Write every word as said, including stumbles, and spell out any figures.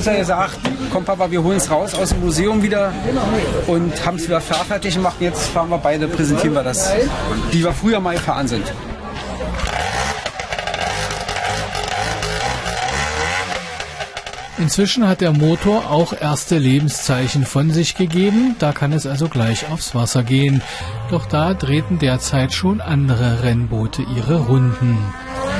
Großer gesagt, komm Papa, wir holen es raus aus dem Museum wieder und haben es wieder fahrfertig gemacht. Jetzt fahren wir beide, präsentieren wir das, die wir früher mal gefahren sind. Inzwischen hat der Motor auch erste Lebenszeichen von sich gegeben, da kann es also gleich aufs Wasser gehen. Doch da drehten derzeit schon andere Rennboote ihre Runden.